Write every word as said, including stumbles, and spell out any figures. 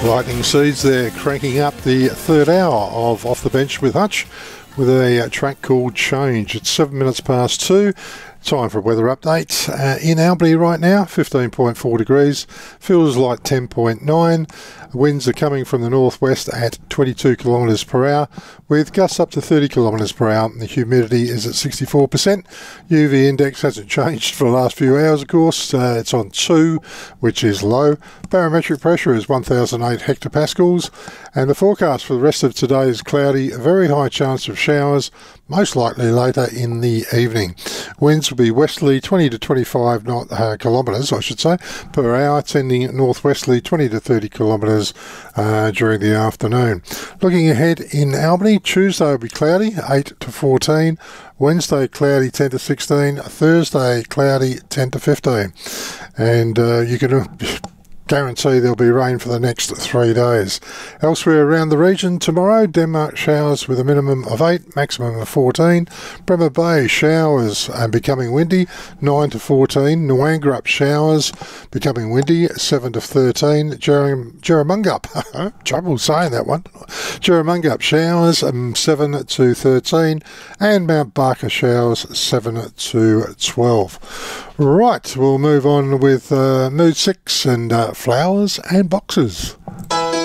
Lightning Seeds there, cranking up the third hour of Off the Bench with Hutch with a track called Change. It's seven minutes past two. Time for a weather update. Uh, in Albany right now, fifteen point four degrees. Feels like ten point nine. Winds are coming from the northwest at twenty-two kilometres per hour, with gusts up to thirty kilometres per hour. The humidity is at sixty-four percent. U V index hasn't changed for the last few hours, of course. Uh, it's on two, which is low. Barometric pressure is one thousand eight hectopascals. And the forecast for the rest of today is cloudy, a very high chance of showers, most likely later in the evening. Winds will be westerly twenty to twenty-five knot, uh, kilometres, I should say, per hour, tending northwesterly twenty to thirty kilometres uh, during the afternoon. Looking ahead in Albany, Tuesday will be cloudy, eight to fourteen. Wednesday, cloudy, ten to sixteen. Thursday, cloudy, ten to fifteen. And uh, you can Uh, guarantee there'll be rain for the next three days. Elsewhere around the region tomorrow, Denmark showers with a minimum of eight, maximum of fourteen. Bremer Bay showers and becoming windy, nine to fourteen. Nwangurup showers becoming windy, seven to thirteen. Jerramungup, trouble saying that one. Jerramungup showers, um, seven to thirteen. And Mount Barker showers, seven to twelve. Right, we'll move on with uh, Mood six and uh, Flowers and Boxes.